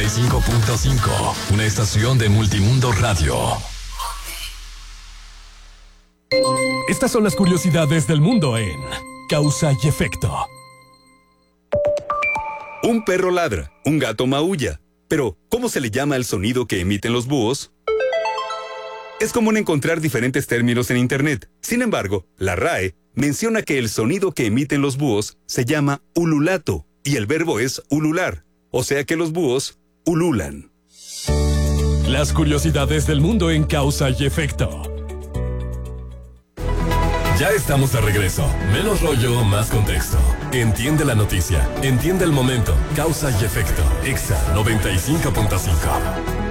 95.5, una estación de Multimundo Radio. Estas son las curiosidades del mundo en Causa y Efecto. Un perro ladra, un gato maulla. Pero, ¿cómo se le llama al sonido que emiten los búhos? Es común encontrar diferentes términos en Internet. Sin embargo, la RAE menciona que el sonido que emiten los búhos se llama ululato y el verbo es ulular, o sea que los búhos ululan. Las curiosidades del mundo en Causa y Efecto. Ya estamos de regreso. Menos rollo, más contexto. Entiende la noticia, entiende el momento. Causa y efecto. Exa 95.5.